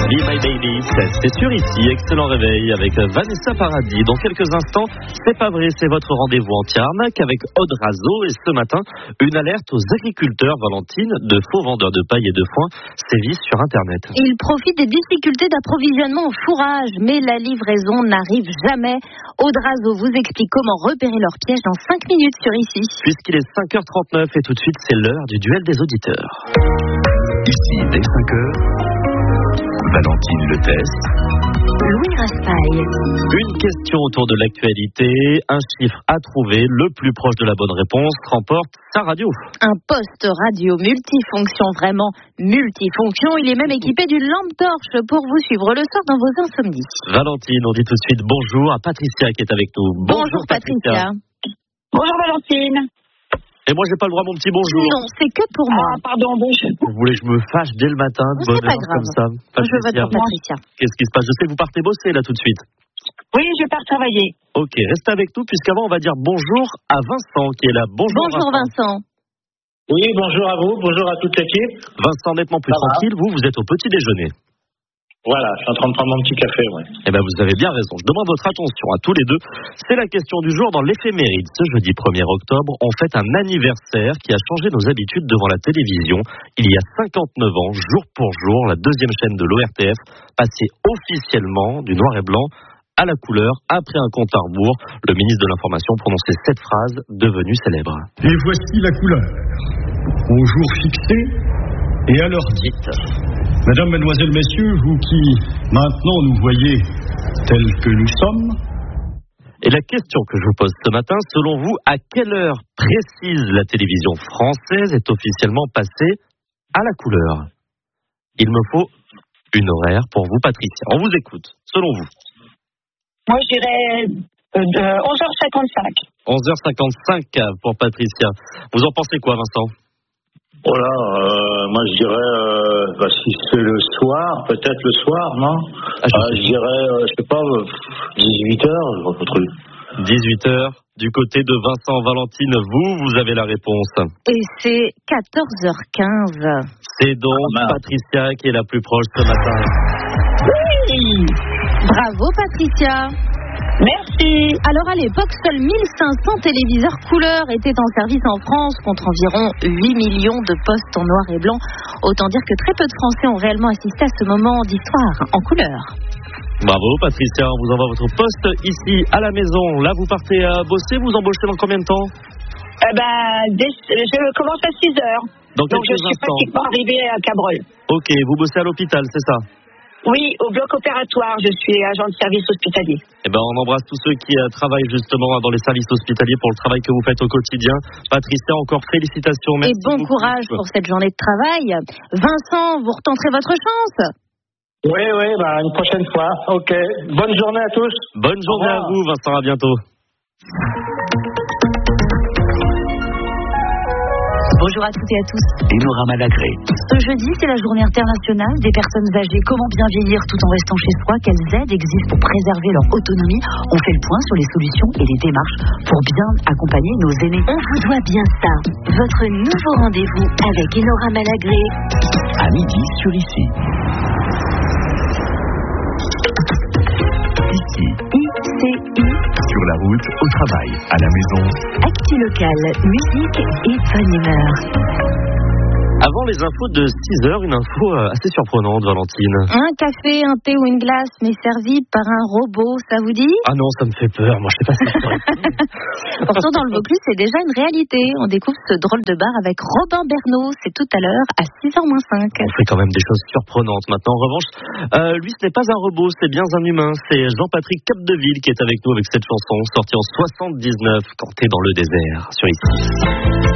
Be My Baby, c'est sûr ici. Excellent réveil avec Vanessa Paradis. Dans quelques instants, c'est pas vrai, c'est votre rendez-vous anti-arnaque avec Aude Razo. Et ce matin, une alerte aux agriculteurs, Valentine, de faux vendeurs de paille et de foin sévissent sur Internet. Ils profitent des difficultés d'approvisionnement au fourrage, mais la livraison n'arrive jamais. Aude Razo vous explique comment repérer leur piège dans 5 minutes sur ici. Puisqu'il est 5h39 et tout de suite, c'est l'heure du duel des auditeurs. Ici, dès 5h, Valentine le test. Louis Raspail. Une question autour de l'actualité, un chiffre à trouver, le plus proche de la bonne réponse remporte sa radio. Un poste radio multifonction, vraiment multifonction. Il est même équipé d'une lampe torche pour vous suivre le soir dans vos insomnies. Valentine, on dit tout de suite bonjour à Patricia qui est avec nous. Bonjour Patricia. Bonjour Valentine. Et moi, j'ai pas le droit à mon petit bonjour. Non, c'est que pour moi. Ah, pardon, bonjour. Vous voulez que je me fâche dès le matin de bonne C'est pas heure grave. comme ça? Je vote pour Patricia. Qu'est-ce qui se passe? Je sais que vous partez bosser là tout de suite. Oui, je pars travailler. Ok, restez avec nous puisqu'avant on va dire bonjour à Vincent qui est là. Bonjour Vincent. Oui, bonjour à vous, bonjour à toute l'équipe. Vincent, nettement plus tranquille, vous êtes au petit déjeuner. Voilà, je suis en train de prendre mon petit café, ouais. Eh bien, vous avez bien raison. Je demande votre attention à tous les deux. C'est la question du jour dans l'éphéméride. Ce jeudi 1er octobre, on fête un anniversaire qui a changé nos habitudes devant la télévision. Il y a 59 ans, jour pour jour, la deuxième chaîne de l'ORTF passait officiellement du noir et blanc à la couleur. Après un compte à rebours, le ministre de l'Information prononçait cette phrase devenue célèbre. Et voici la couleur. Au jour fixé et à l'heure dite. Mesdames, Mesdemoiselles, Messieurs, vous qui maintenant nous voyez tels que nous sommes. Et la question que je vous pose ce matin, selon vous, à quelle heure précise la télévision française est officiellement passée à la couleur? Il me faut une horaire pour vous, Patricia. On vous écoute, selon vous. Moi, je dirais 11h55. 11h55 pour Patricia. Vous en pensez quoi, Vincent? Voilà, moi je dirais, si c'est le soir, peut-être le soir, non? Je dirais, je sais pas, 18h, votre truc. 18h, du côté de Vincent. Valentine, vous avez la réponse. Et c'est 14h15. C'est donc Patricia qui est la plus proche ce matin. Oui! Bravo Patricia! Merci. Alors à l'époque, seuls 1500 téléviseurs couleur étaient en service en France contre environ 8 millions de postes en noir et blanc. Autant dire que très peu de Français ont réellement assisté à ce moment d'histoire en couleur. Bravo Patricia, on vous envoie votre poste ici à la maison. Là vous partez à bosser, vous embauchez dans combien de temps? Je commence à 6h. Donc je suis pratiquement arrivée à Cabrol. Ok, vous bossez à l'hôpital, c'est ça? Oui, au bloc opératoire, je suis agent de service hospitalier. Eh ben, on embrasse tous ceux qui travaillent justement dans les services hospitaliers pour le travail que vous faites au quotidien. Patricia, encore félicitations. Merci et bon beaucoup. Courage pour cette journée de travail. Vincent, vous retenterez votre chance? Oui, une prochaine fois. Ok, bonne journée à tous. Bonne journée à vous, Vincent, à bientôt. Bonjour à toutes et à tous. Enora Malagré. Ce jeudi, c'est la journée internationale des personnes âgées. Comment bien vieillir tout en restant chez soi? Quelles aides existent pour préserver leur autonomie? On fait le point sur les solutions et les démarches pour bien accompagner nos aînés. On vous doit bien ça. Votre nouveau rendez-vous avec Enora Malagré. À midi sur ici. Ici. ICI. Sur la route, au travail, à la maison. Actu local, musique et bonne humeur. Avant les infos de 6h, une info assez surprenante, Valentine. Un café, un thé ou une glace, mais servi par un robot, ça vous dit? Ah non, ça me fait peur, moi je sais pas si c'est Pourtant, dans le Vaucluse, c'est déjà une réalité. On découvre ce drôle de bar avec Robin Bernot. C'est tout à l'heure à 6h-5. On fait quand même des choses surprenantes. Maintenant, en revanche, lui, ce n'est pas un robot, c'est bien un humain. C'est Jean-Patrick Capdeville qui est avec nous avec cette chanson, sortie en 79, quand t'es dans le désert, sur ici.